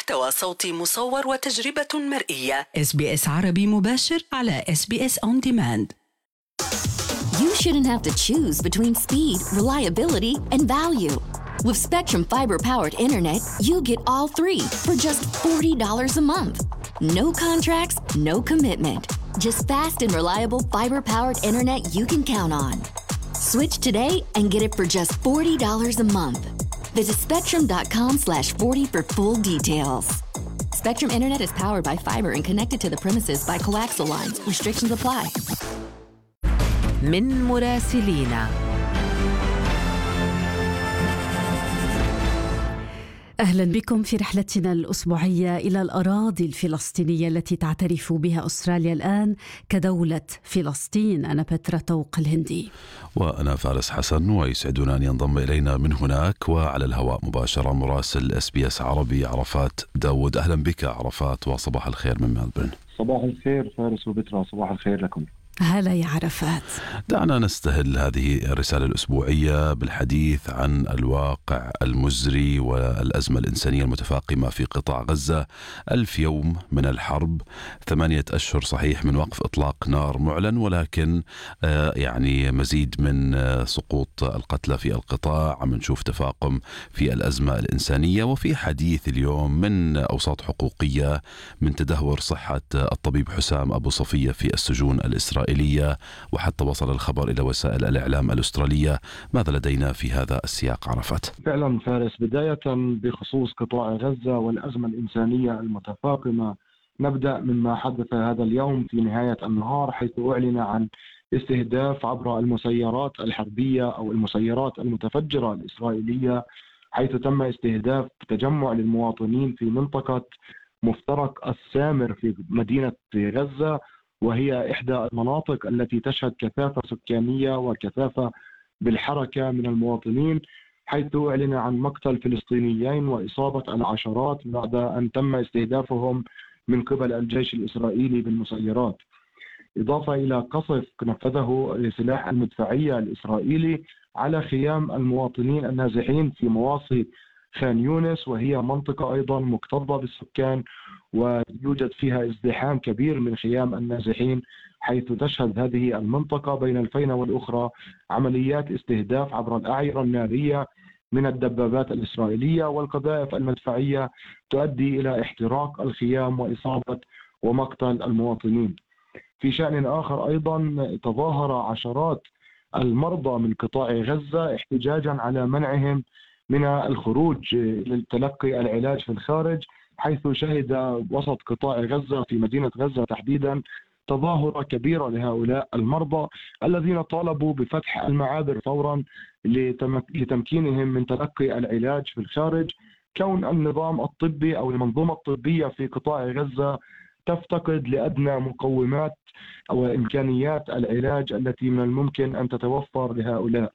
محتوى صوتي مصور وتجربة مرئية. SBS عربي مباشر على SBS On Demand. You shouldn't have to choose between speed, reliability, and value. With Spectrum Fiber-powered internet, you get all three for just $40 a month. No contracts, no commitment. Just fast and reliable fiber-powered internet you can count on. Switch today and get it for just $40 a month. Visit spectrum.com/40 for full details. Spectrum Internet is powered by fiber and connected to the premises by coaxial lines. Restrictions apply. من مراسلينا. أهلا بكم في رحلتنا الأسبوعية إلى الأراضي الفلسطينية التي تعترف بها أستراليا الآن كدولة فلسطين. أنا بترا طوق الهندي وأنا فارس حسن، ويسعدنا أن ينضم إلينا من هناك وعلى الهواء مباشرة مراسل SBS عربي عرفات داود. أهلا بك عرفات، وصباح الخير من ملبورن. صباح الخير فارس وبترا، صباح الخير لكم. هلا يا عرفات. دعنا نستهل هذه الرسالة الأسبوعية بالحديث عن الواقع المزري والأزمة الإنسانية المتفاقمة في قطاع غزة. 1000 يوم من الحرب، 8 أشهر صحيح من وقف إطلاق نار معلن، ولكن يعني مزيد من سقوط القتلى في القطاع. عم نشوف تفاقم في الأزمة الإنسانية، وفي حديث اليوم من أوساط حقوقية من تدهور صحة الطبيب حسام أبو صفية في السجون الإسرائيلية، وحتى وصل الخبر إلى وسائل الإعلام الأسترالية. ماذا لدينا في هذا السياق عرفت؟ فعلا فارس، بداية بخصوص قطاع غزة والأزمة الإنسانية المتفاقمة، نبدأ مما حدث هذا اليوم في نهاية النهار، حيث أعلن عن استهداف عبر المسيرات الحربية أو المسيرات المتفجرة الإسرائيلية، حيث تم استهداف تجمع للمواطنين في منطقة مفترق السامر في مدينة غزة، وهي إحدى المناطق التي تشهد كثافة سكانية وكثافة بالحركة من المواطنين، حيث أعلن عن مقتل فلسطينيين وإصابة العشرات بعد أن تم استهدافهم من قبل الجيش الإسرائيلي بالمسيرات. إضافة إلى قصف نفذه سلاح المدفعية الإسرائيلي على خيام المواطنين النازحين في مواصي خان يونس، وهي منطقة أيضا مكتظة بالسكان ويوجد فيها ازدحام كبير من خيام النازحين، حيث تشهد هذه المنطقة بين الفينة والأخرى عمليات استهداف عبر الأعيرة النارية من الدبابات الإسرائيلية والقذائف المدفعية تؤدي إلى احتراق الخيام وإصابة ومقتل المواطنين. في شأن آخر أيضا تظاهر عشرات المرضى من قطاع غزة احتجاجا على منعهم من الخروج لتلقي العلاج في الخارج، حيث شهد وسط قطاع غزة في مدينة غزة تحديدا تظاهرة كبيرة لهؤلاء المرضى الذين طالبوا بفتح المعابر فورا لتمكينهم من تلقي العلاج في الخارج، كون النظام الطبي أو المنظومة الطبية في قطاع غزة تفتقد لأدنى مقومات أو إمكانيات العلاج التي من الممكن أن تتوفر لهؤلاء.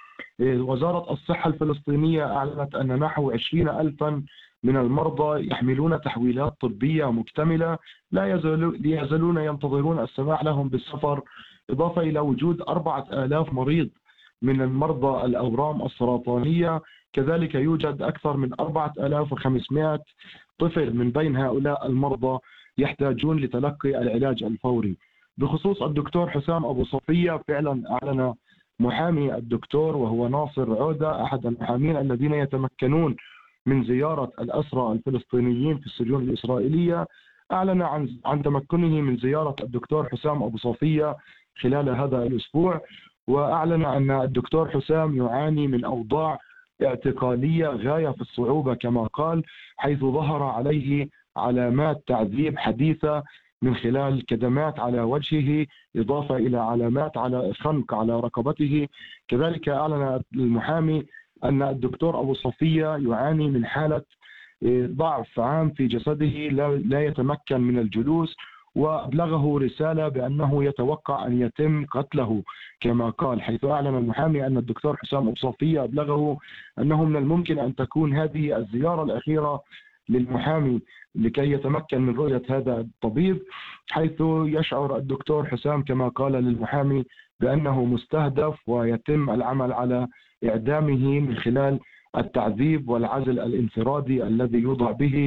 وزارة الصحة الفلسطينية أعلنت أن نحو 20,000 من المرضى يحملون تحويلات طبية مكتملة لا يزالون ينتظرون السماح لهم بالسفر، إضافة إلى وجود 4,000 مريض من المرضى الأورام السرطانية. كذلك يوجد أكثر من 4,500 طفل من بين هؤلاء المرضى يحتاجون لتلقي العلاج الفوري. بخصوص الدكتور حسام أبو صفية، فعلا أعلن محامي الدكتور وهو ناصر عودة أحد المحامين الذين يتمكنون من زيارة الأسرى الفلسطينيين في السجون الإسرائيلية، أعلن عن تمكنه من زيارة الدكتور حسام أبو صفية خلال هذا الأسبوع، وأعلن أن الدكتور حسام يعاني من أوضاع اعتقالية غاية في الصعوبة كما قال، حيث ظهر عليه علامات تعذيب حديثة من خلال كدمات على وجهه، إضافة إلى علامات على خنق على رقبته. كذلك أعلن المحامي أن الدكتور أبو صفية يعاني من حالة ضعف عام في جسده، لا يتمكن من الجلوس، وأبلغه رسالة بأنه يتوقع أن يتم قتله كما قال، حيث أعلن المحامي أن الدكتور حسام أبو صفية أبلغه أنه من الممكن أن تكون هذه الزيارة الأخيرة للمحامي لكي يتمكن من رؤية هذا الطبيب، حيث يشعر الدكتور حسام كما قال للمحامي بأنه مستهدف ويتم العمل على إعدامه من خلال التعذيب والعزل الانفرادي الذي يوضع به